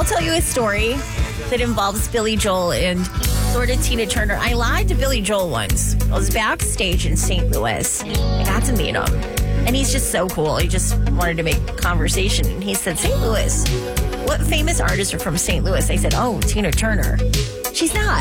I'll tell you a story that involves Billy Joel and sort of Tina Turner. I lied to Billy Joel once. I was backstage in St. Louis. I got to meet him. And he's just so cool. He just wanted to make conversation. And he said, St. Louis, what famous artists are from St. Louis? I said, oh, Tina Turner. She's not.